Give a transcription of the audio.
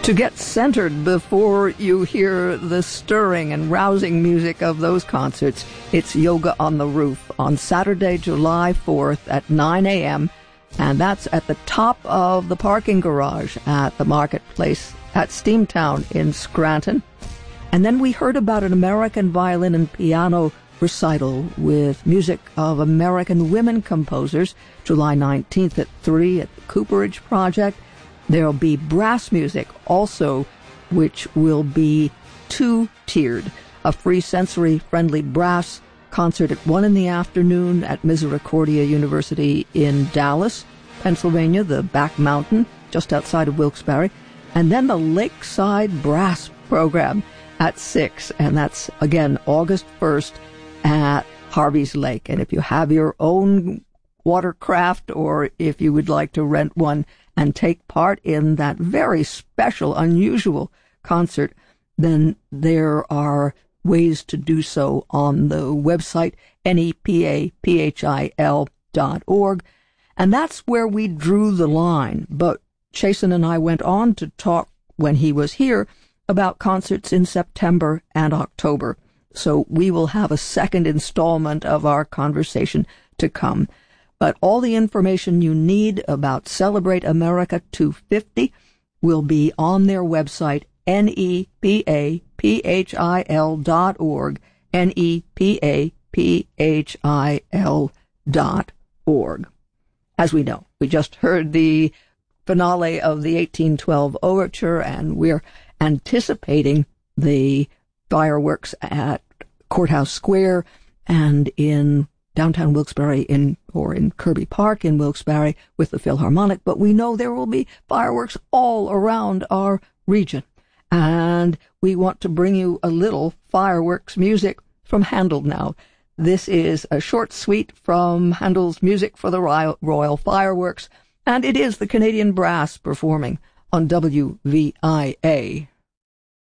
To get centered before you hear the stirring and rousing music of those concerts, it's Yoga on the Roof on Saturday, July 4th at 9 a.m., and that's at the top of the parking garage at the Marketplace at Steamtown in Scranton. And then we heard about an American violin and piano recital with music of American women composers, July 19th at 3 at the Cooperage Project. There'll be brass music also, which will be two-tiered. A free sensory-friendly brass concert at 1 in the afternoon at Misericordia University in Dallas, Pennsylvania, the Back Mountain, just outside of Wilkes-Barre. And then the Lakeside Brass program at 6, and that's, again, August 1st at Harvey's Lake. And if you have your own watercraft or if you would like to rent one and take part in that very special, unusual concert, then there are ways to do so on the website, nepaphil.org. And that's where we drew the line. But Chasen and I went on to talk when he was here about concerts in September and October. So we will have a second installment of our conversation to come. But all the information you need about Celebrate America 250 will be on their website, nepaphil.org, nepaphil.org. As we know, we just heard the finale of the 1812 Overture, and we're anticipating the fireworks at Courthouse Square and in downtown Wilkes-Barre in Kirby Park in Wilkes-Barre with the Philharmonic, but we know there will be fireworks all around our region. And we want to bring you a little fireworks music from Handel now. This is a short suite from Handel's Music for the Royal Fireworks, and it is the Canadian Brass performing on WVIA.